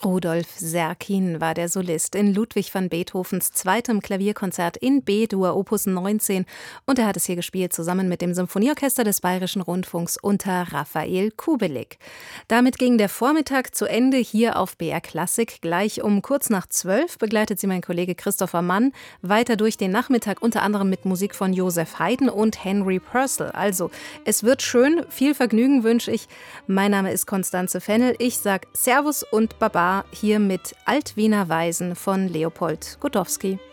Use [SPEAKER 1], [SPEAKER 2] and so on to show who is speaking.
[SPEAKER 1] Rudolf Serkin war der Solist in Ludwig van Beethovens zweitem Klavierkonzert in B-Dur Opus 19 und er hat es hier gespielt zusammen mit dem Symphonieorchester des Bayerischen Rundfunks unter Raphael Kubelik. Damit ging der Vormittag zu Ende hier auf BR Klassik. Gleich um kurz nach 12 begleitet sie mein Kollege Christopher Mann weiter durch den Nachmittag, unter anderem mit Musik von Joseph Haydn und Henry Purcell. Also, es wird schön, viel Vergnügen wünsche ich. Mein Name ist Konstanze Fennel. Ich sag Servus und Baba hier mit Altwiener Weisen von Leopold Godowsky.